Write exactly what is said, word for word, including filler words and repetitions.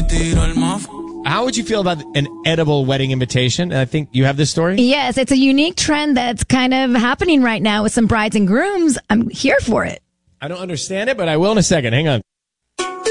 How would you feel about an edible wedding invitation? And I think you have this story? Yes, it's a unique trend that's kind of happening right now with some brides and grooms. I'm here for it. I don't understand it, but I will in a second. Hang on.